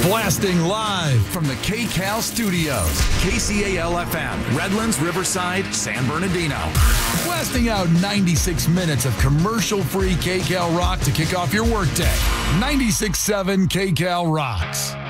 Blasting live from the KCAL studios. KCAL FM, Redlands, Riverside, San Bernardino. Blasting out 96 minutes of commercial-free KCAL rock to kick off your workday. 96.7 KCAL rocks.